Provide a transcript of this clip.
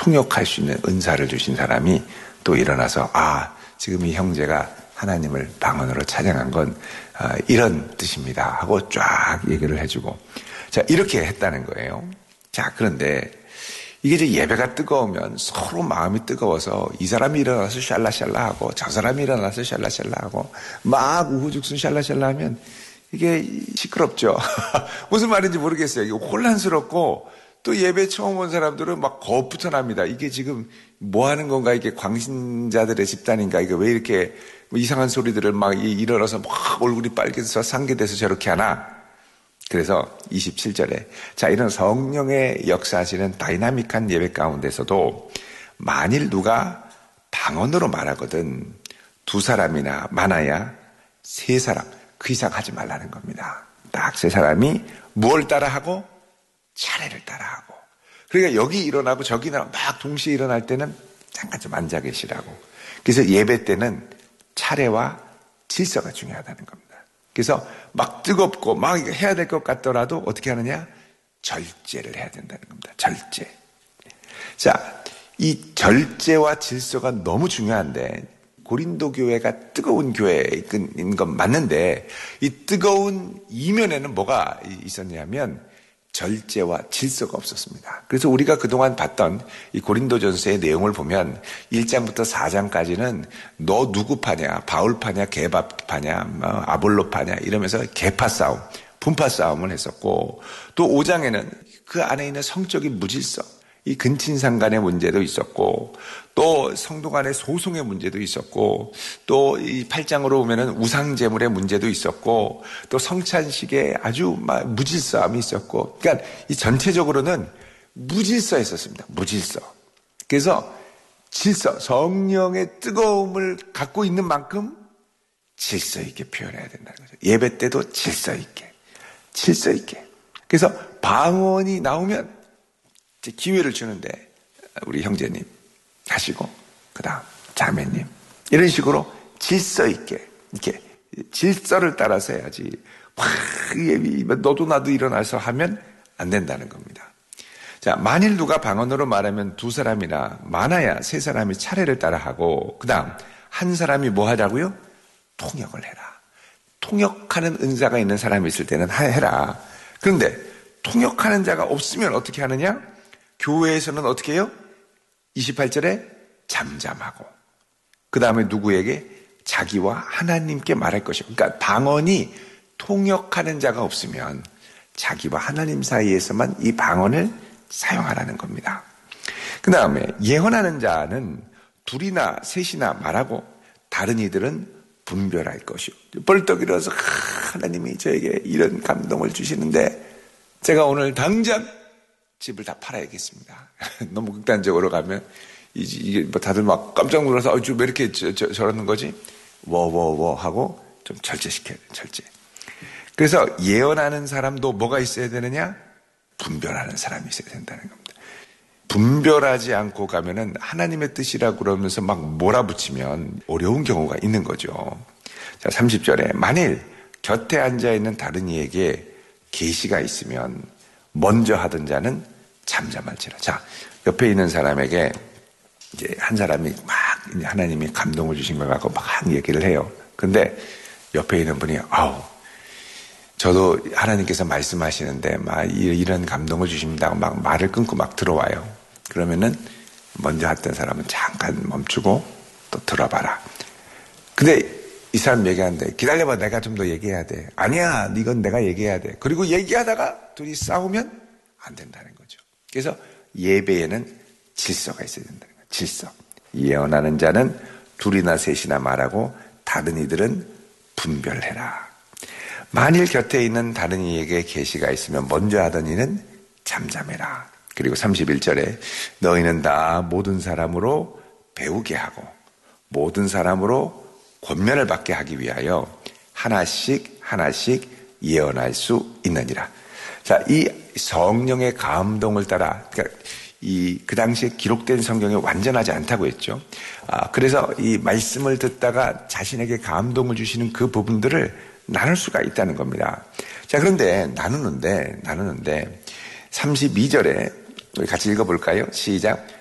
통역할 수 있는 은사를 주신 사람이 또 일어나서 지금 이 형제가 하나님을 방언으로 찬양한 건 이런 뜻입니다 하고 쫙 얘기를 해주고, 자, 이렇게 했다는 거예요. 자, 그런데 이게 이제 예배가 뜨거우면 서로 마음이 뜨거워서 이 사람이 일어나서 샬라샬라 하고 저 사람이 일어나서 샬라샬라 하고 막 우후죽순 샬라샬라 하면 이게 시끄럽죠. 무슨 말인지 모르겠어요. 이게 혼란스럽고, 또 예배 처음 온 사람들은 막 겁부터 납니다. 이게 지금 뭐 하는 건가? 이게 광신자들의 집단인가? 이게 왜 이렇게 이상한 소리들을 막 일어나서 막 얼굴이 빨개져서 상기돼서 저렇게 하나? 그래서 27절에 자, 이런 성령의 역사하시는 다이나믹한 예배 가운데서도 만일 누가 방언으로 말하거든 2사람이나 많아야 3사람 그 이상 하지 말라는 겁니다. 딱 3사람이 무엇을 따라하고? 차례를 따라하고. 그러니까 여기 일어나고 저기 막 동시에 일어날 때는 잠깐 좀 앉아 계시라고. 그래서 예배 때는 차례와 질서가 중요하다는 겁니다. 그래서 막 뜨겁고 막 해야 될 것 같더라도 어떻게 하느냐? 절제를 해야 된다는 겁니다. 절제. 자, 이 절제와 질서가 너무 중요한데 고린도 교회가 뜨거운 교회인 건 맞는데 이 뜨거운 이면에는 뭐가 있었냐면 절제와 질서가 없었습니다. 그래서 우리가 그동안 봤던 이 고린도전서의 내용을 보면 1장부터 4장까지는 너 누구 파냐, 바울 파냐, 게바 파냐, 아볼로 파냐 이러면서 계파 싸움, 분파 싸움을 했었고, 또 5장에는 그 안에 있는 성적인 무질서, 이 근친상 간의 문제도 있었고, 또 성도 간의 소송의 문제도 있었고, 또 이 8장으로 오면은 우상제물의 문제도 있었고, 또 성찬식에 아주 무질서함이 있었고, 그러니까 이 전체적으로는 무질서했었습니다. 무질서. 그래서 질서, 성령의 뜨거움을 갖고 있는 만큼 질서 있게 표현해야 된다는 거죠. 예배 때도 질서 있게, 질서 있게. 그래서 방언이 나오면 기회를 주는데 우리 형제님 하시고 그다음 자매님 이런 식으로 질서 있게 이렇게 질서를 따라서 해야지 막 너도 나도 일어나서 하면 안 된다는 겁니다. 자, 만일 누가 방언으로 말하면 2사람이나 많아야 3사람이 차례를 따라하고 그다음 한 사람이 뭐 하자고요? 통역을 해라. 통역하는 은사가 있는 사람이 있을 때는 해라. 그런데 통역하는 자가 없으면 어떻게 하느냐? 교회에서는 어떻게 해요? 28절에 잠잠하고 그 다음에 누구에게? 자기와 하나님께 말할 것이요. 그러니까 방언이 통역하는 자가 없으면 자기와 하나님 사이에서만 이 방언을 사용하라는 겁니다. 그 다음에 예언하는 자는 2이나 3이나 말하고 다른 이들은 분별할 것이요. 벌떡 일어서 하나님이 저에게 이런 감동을 주시는데 제가 오늘 당장 집을 다 팔아야겠습니다. 너무 극단적으로 가면 이게 뭐 다들 막 깜짝 놀라서 왜 이렇게 저러는 거지? 워워워 하고 좀 절제시켜야 돼요. 절제. 그래서 예언하는 사람도 뭐가 있어야 되느냐? 분별하는 사람이 있어야 된다는 겁니다. 분별하지 않고 가면은 하나님의 뜻이라고 그러면서 막 몰아붙이면 어려운 경우가 있는 거죠. 자, 30절에 만일 곁에 앉아있는 다른 이에게 계시가 있으면 먼저 하던 자는 잠잠할지라. 자, 옆에 있는 사람에게 이제 한 사람이 막 하나님이 감동을 주신 것 같고 막 얘기를 해요. 근데 옆에 있는 분이 저도 하나님께서 말씀하시는데 막 이런 감동을 주십니다. 막 말을 끊고 막 들어와요. 그러면은 먼저 했던 사람은 잠깐 멈추고 또 들어봐라. 근데 이 사람 얘기하는데 기다려봐, 내가 좀 더 얘기해야 돼. 아니야, 이건 내가 얘기해야 돼. 그리고 얘기하다가 둘이 싸우면 안 된다는 거죠. 그래서 예배에는 질서가 있어야 된다는 거예요. 질서. 예언하는 자는 2이나 3이나 말하고 다른 이들은 분별해라. 만일 곁에 있는 다른 이에게 계시가 있으면 먼저 하던 이는 잠잠해라. 그리고 31절에 너희는 다 모든 사람으로 배우게 하고 모든 사람으로 권면을 받게 하기 위하여 하나씩 예언할 수 있느니라. 자, 이 성령의 감동을 따라, 그러니까 그 당시에 기록된 성경이 완전하지 않다고 했죠. 그래서 이 말씀을 듣다가 자신에게 감동을 주시는 그 부분들을 나눌 수가 있다는 겁니다. 자, 그런데 나누는데 32절에 우리 같이 읽어볼까요? 시작.